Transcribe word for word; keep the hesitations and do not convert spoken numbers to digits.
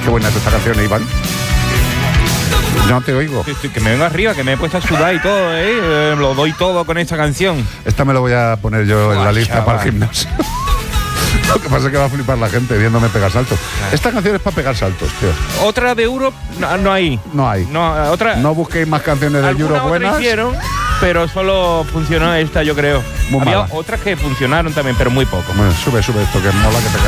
buena es esta canción, Iván. No te oigo. Que, que me vengo arriba, que me he puesto a sudar y todo, ¿eh? Eh, lo doy todo con esta canción. Esta me la voy a poner yo Buah, en la lista chaval. para el gimnasio. Lo que pasa es que va a flipar la gente viéndome pegar saltos. Esta canción es para pegar saltos, tío. Otra de Europe, no, no hay. No hay. No, otra. No busquéis más canciones de Alguna Europe otra buenas. hicieron, pero solo funcionó esta, yo creo. Muy Había mala. otras que funcionaron también, pero muy poco. Bueno, sube, sube esto, que mola que te cae.